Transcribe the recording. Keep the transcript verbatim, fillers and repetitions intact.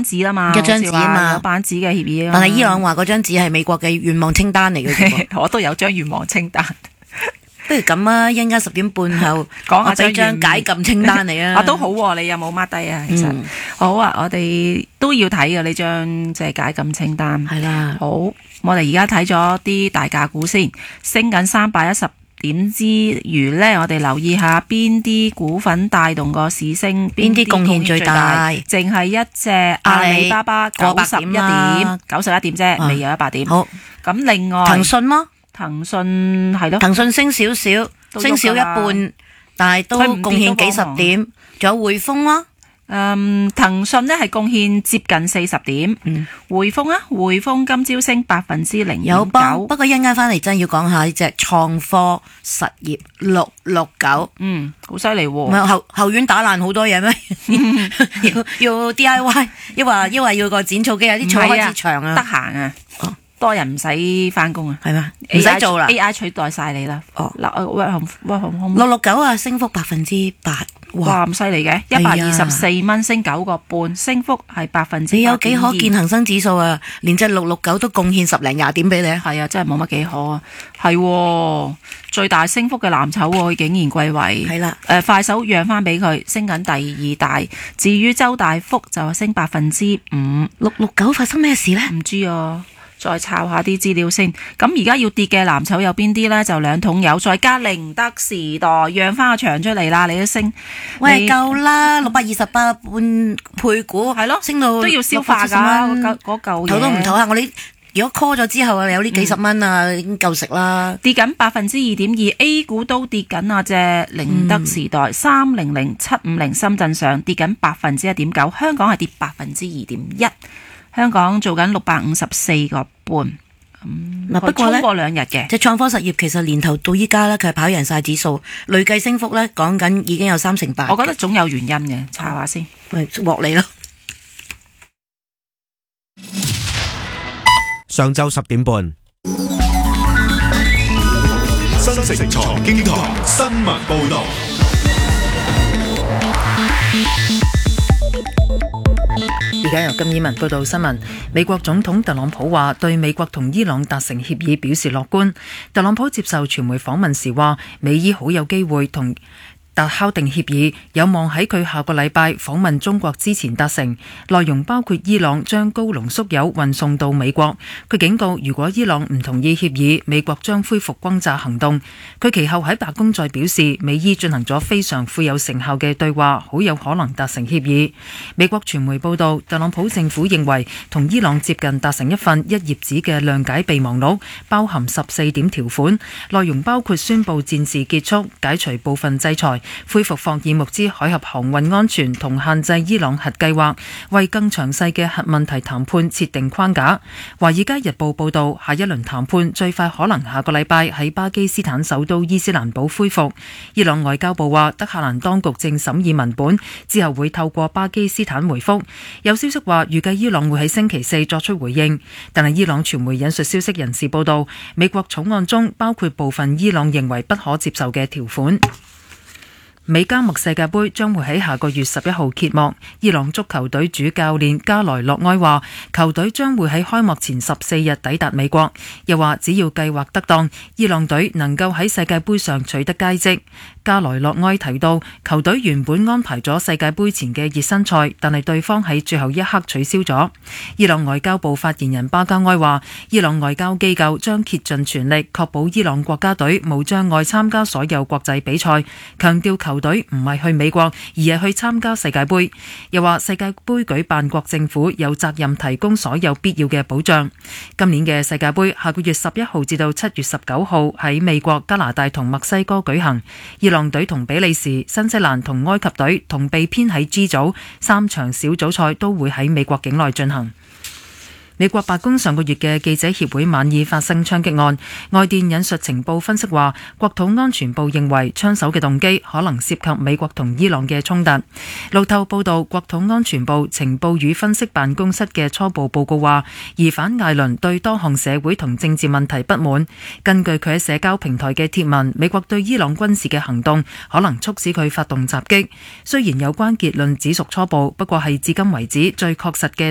版紙啦嘛， 一張紙啊嘛， 有版紙嘅協議。 但係伊朗話嗰張紙係美國嘅願望清單嚟嘅。 我都有張願望清單。 不如咁啊，一陣間十點半後講下張張解禁清單嚟啊！ 啊都好啊，你有冇 mark 低啊？其實、嗯、好啊，我哋都要睇嘅呢張即係解禁清單。 係啦， 好，我哋而家睇咗啲大價股先，升緊三百一十點之餘呢，我哋留意下邊啲股份帶動個市升， 邊啲貢獻最大？ 淨係一隻阿里巴巴九十一點，九十一點啫，未、啊、有一百點。好，咁另外騰訊咯。 騰訊係咯， 騰訊升少少，升少一半，但係都貢獻幾十點。仲有匯豐咯， 嗯，騰訊呢係貢獻接近四十點，嗯，匯豐啊，匯豐今朝升百分之零點九。 不過一陣間翻嚟真要講下呢隻創科實業六六九， 嗯，好犀利喎。 唔係後後院打爛好多嘢咩？要要 D I Y， 抑或抑或要個剪草機啊？啲草開始長啊， 得閒啊。哦多人唔使翻工啊， 係嘛？唔使做啦 ，A I 取代晒你啦。哦， 六六九啊，升幅百分之八， 哇咁犀利嘅，一百二十四蚊升九個半，升幅係百分之。 你有幾可見恒生指數啊？連隻六六九都貢獻十零廿點俾你啊！ 係啊，真係冇乜幾可啊！係最大升幅嘅藍籌，佢竟然貴為係啦。 誒，快手讓翻俾佢，升緊第二大。至於周大福就升百分之五。 六六九發生咩事呢？ 唔知啊。再抄下啲資料先。咁而家要跌嘅藍籌有邊啲呢？就兩桶油，再加寧德時代，讓翻個場出嚟啦！你都升， 喂夠啦，六百二十八半配股， 係咯， 升到都要消化㗎，嗰嗰嚿嘢。 唞都唔唞下，我哋如果 call 咗之後啊，有呢幾十蚊啊，嗯、已經夠食啦。 跌緊百分之二點二 ，A 股都跌緊啊！隻寧德時代三零零七五零深圳上跌緊百分之一點九，香港係跌百分之二點一。香港做緊六百五十四個半，咁、嗯、不過咧，超過兩日嘅。 即係創科實業其實年頭到依家咧，佢係跑贏晒指數，累計升幅咧講緊已經有三成八。 我覺得總有原因嘅，查下先。 咪獲利咯。 上晝十點半， 新城財經台新聞報道。 而家由金以文報道新聞。美國總統特朗普話對美國同伊朗達成協議表示樂觀。特朗普接受傳媒訪問時話，美伊好有機會同達敲定協議，有望喺佢下個禮拜訪問中國之前達成。內容包括伊朗將高濃縮鈾運送到美國。佢警告，如果伊朗唔同意協議，美國將恢復轟炸行動。佢其後喺白宮再表示，美伊進行咗非常富有成效嘅對話，好有可能達成協議。美國傳媒報道，特朗普政府認為同伊朗接近達成一份一頁紙嘅諒解備忘錄，包含十四點條款，內容包括宣布戰事結束、解除部分制裁、恢復霍爾木茲海峽航運安全同限制伊朗核計劃，為更詳細嘅核問題談判設定框架。華爾街日報報道，下一輪談判最快可能下個禮拜喺巴基斯坦首都伊斯蘭堡恢復。伊朗外交部話，德黑蘭當局正審議文本，之後會透過巴基斯坦回覆。有消息話，預計伊朗會喺星期四作出回應，但係伊朗傳媒引述消息人士報道，美國草案中包括部分伊朗認為不可接受嘅條款。美加墨世界盃將會喺下個月十一號揭幕。伊朗足球隊主教練加萊諾埃話，球隊將會喺開幕前十四日抵達美國。又話只要計劃得當，伊朗隊能夠喺世界盃上取得佳績。加萊諾埃提到，球隊原本安排咗世界盃前嘅熱身賽，但係對方喺最後一刻取消咗。伊朗外交部發言人巴加埃話，伊朗外交機構將竭盡全力確保伊朗國家隊無障礙參加所有國際比賽，強調球隊唔係去美國，而係去參加世界盃。又話世界盃舉辦國政府有責任提供所有必要嘅保障。今年嘅世界盃下個月十一號至到七月十九號喺美國、加拿大同墨西哥舉行。伊朗隊同比利時、新西蘭同埃及隊同被編喺 G 組，三場小組賽都會喺美國境內進行。美國白宮上個月嘅記者協會晚宴發生槍擊案，外電引述情報分析話，國土安全部認為槍手嘅動機可能涉及美國同伊朗嘅衝突。路透報道，國土安全部情報與分析辦公室嘅初步報告話，疑犯艾倫對多項社會同政治問題不滿。根據佢喺社交平台嘅貼文，美國對伊朗軍事嘅行動可能促使佢發動襲擊。雖然有關結論只屬初步，不過係至今為止最確實嘅